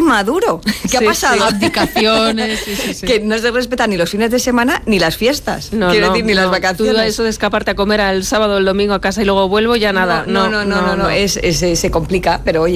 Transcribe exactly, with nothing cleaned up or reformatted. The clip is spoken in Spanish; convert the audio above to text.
Maduro. ¿Qué sí, ha pasado? Sí, abdicaciones. Sí, sí, sí. Que no se respetan ni los fines de semana ni las fiestas. No, Quiero no, decir, ni no. las vacaciones. Tú eso de escaparte a comer al sábado o el domingo a casa y luego vuelvo, ya nada. No, no, no, no, no, no, no. Es, es, se complica, pero oye.